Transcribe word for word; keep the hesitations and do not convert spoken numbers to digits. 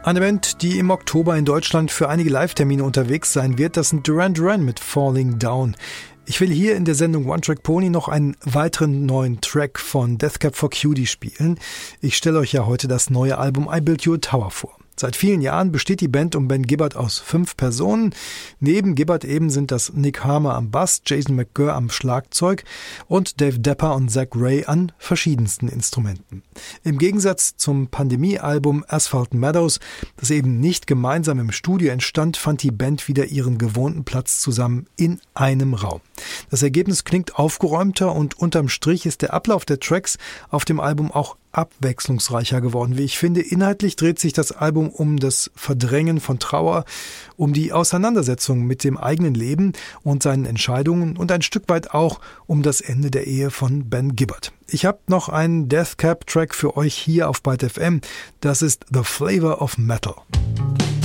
Eine Band, die im Oktober in Deutschland für einige Live-Termine unterwegs sein wird, das sind Duran Duran mit Falling Down. Ich will hier in der Sendung One Track Pony noch einen weiteren neuen Track von Death Cab for Cutie spielen. Ich stelle euch ja heute das neue Album I Built You a Tower vor. Seit vielen Jahren besteht die Band um Ben Gibbard aus fünf Personen. Neben Gibbard eben sind das Nick Harmer am Bass, Jason McGurr am Schlagzeug und Dave Depper und Zach Ray an verschiedensten Instrumenten. Im Gegensatz zum Pandemie-Album Asphalt Meadows, das eben nicht gemeinsam im Studio entstand, fand die Band wieder ihren gewohnten Platz zusammen in einem Raum. Das Ergebnis klingt aufgeräumter und unterm Strich ist der Ablauf der Tracks auf dem Album auch abwechslungsreicher geworden. Wie ich finde, inhaltlich dreht sich das Album um das Verdrängen von Trauer, um die Auseinandersetzung mit dem eigenen Leben und seinen Entscheidungen und ein Stück weit auch um das Ende der Ehe von Ben Gibbard. Ich habe noch einen Death Cab Track für euch hier auf Byte F M. Das ist The Flavor of Metal.